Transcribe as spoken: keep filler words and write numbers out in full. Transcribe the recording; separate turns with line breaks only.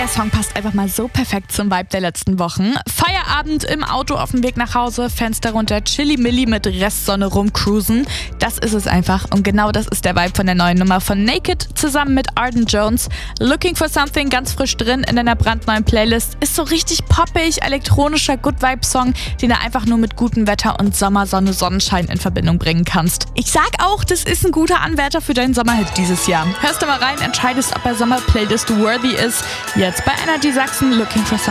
Der Song passt einfach mal so perfekt zum Vibe der letzten Wochen. Feierabend im Auto auf dem Weg nach Hause, Fenster runter, Chili-Milli mit Restsonne rumcruisen. Das ist es einfach und genau das ist der Vibe von der neuen Nummer von Naked zusammen mit Arden Jones. Looking for Something ganz frisch drin in einer brandneuen Playlist. Ist so richtig poppig, elektronischer Good-Vibe-Song, den du einfach nur mit gutem Wetter und Sommersonne, Sonnenschein in Verbindung bringen kannst. Ich sag auch, das ist ein guter Anwärter für deinen Sommerhit dieses Jahr. Hörst du mal rein, entscheidest, ob er Sommer-Playlist worthy ist. Jetzt bei Energy Sachsen, Looking for Something.